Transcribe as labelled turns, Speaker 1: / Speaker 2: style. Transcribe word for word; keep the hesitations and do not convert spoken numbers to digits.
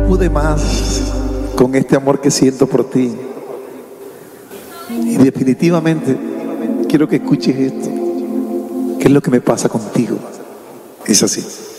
Speaker 1: pude más con este amor que siento por ti. Y definitivamente quiero que escuches esto. ¿Qué es lo que me pasa contigo? Es así.